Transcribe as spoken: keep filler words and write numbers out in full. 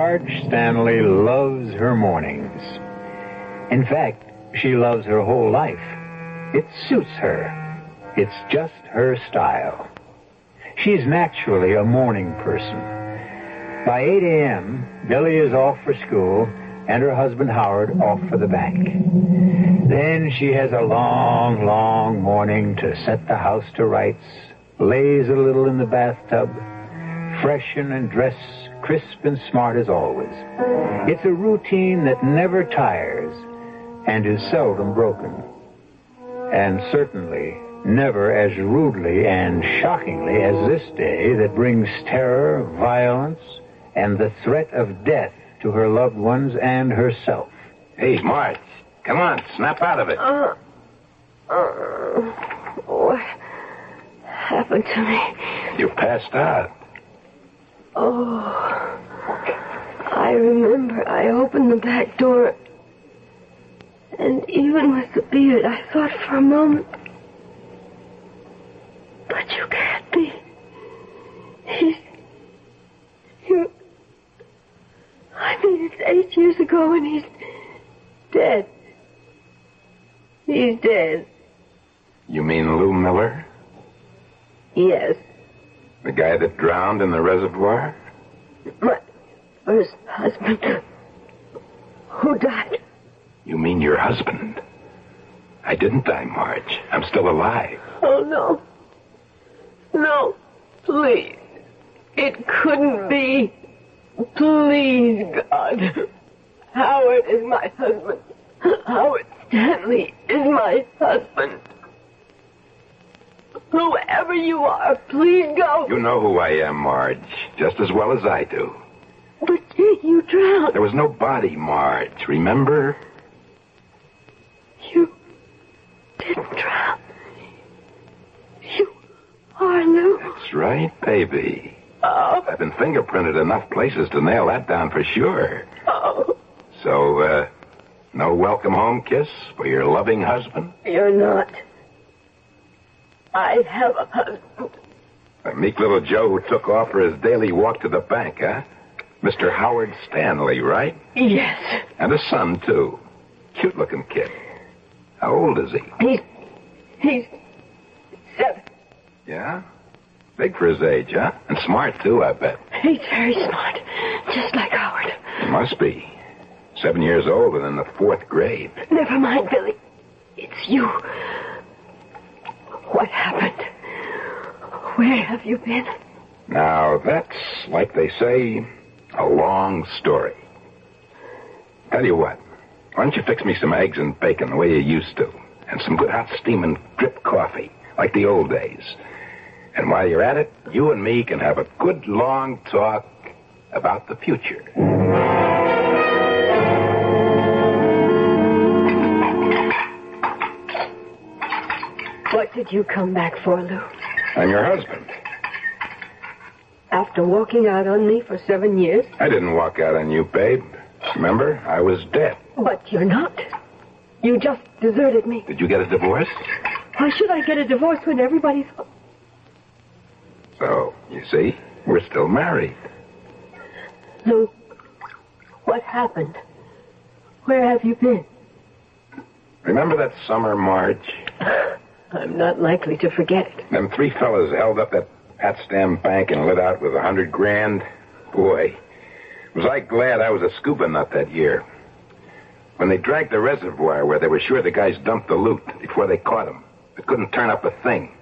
Marge Stanley loves her mornings. In fact, she loves her whole life. It suits her. It's just her style. She's naturally a morning person. By eight a.m., Billy is off for school, and her husband Howard off for the bank. Then she has a long, long morning to set the house to rights, laze a little in the bathtub, freshen and dress crisp and smart as always. It's a routine that never tires and is seldom broken. And certainly never as rudely and shockingly as this day that brings terror, violence, and the threat of death to her loved ones and herself. Hey, Marge, come on, snap out of it. Uh, uh, what happened to me? You passed out. Oh, I remember I opened the back door, and even with the beard, I thought for a moment, but you can't be. He's... You... I mean, it's eight years ago, and he's dead. He's dead. You mean Lou Miller? Yes. The guy that drowned in the reservoir? My first husband. Who died? You mean your husband? I didn't die, Marge. I'm still alive. Oh, no. No, please. It couldn't be. Please, God. Howard is my husband. Howard Stanley is my husband. Whoever you are, please go. You know who I am, Marge, just as well as I do. But you drowned. There was no body, Marge, remember? You didn't drown. You are Lou. That's right, baby. Oh. I've been fingerprinted enough places to nail that down for sure. Oh. So, uh, no welcome home kiss for your loving husband? You're not. I have a husband. A meek little Joe who took off for his daily walk to the bank, huh? Mister Howard Stanley, right? Yes. And a son, too. Cute-looking kid. How old is he? He's... He's... seven. Yeah? Big for his age, huh? And smart, too, I bet. He's very smart. Just like Howard. He must be. Seven years old and in the fourth grade. Never mind, Billy. It's you. What happened? Where have you been? Now, that's, like they say, a long story. Tell you what. Why don't you fix me some eggs and bacon the way you used to? And some good hot steaming drip coffee, like the old days. And while you're at it, you and me can have a good long talk about the future. What did you come back for, Lou? I'm your husband. After walking out on me for seven years? I didn't walk out on you, babe. Remember? I was dead. But you're not. You just deserted me. Did you get a divorce? Why should I get a divorce when everybody's... So, you see, we're still married. Lou, what happened? Where have you been? Remember that summer, Marge? I'm not likely to forget it. Them three fellas held up that Potsdam bank and lit out with a hundred grand. Boy, was I glad I was a scuba nut that year. When they dragged the reservoir where they were sure the guys dumped the loot before they caught him, they couldn't turn up a thing.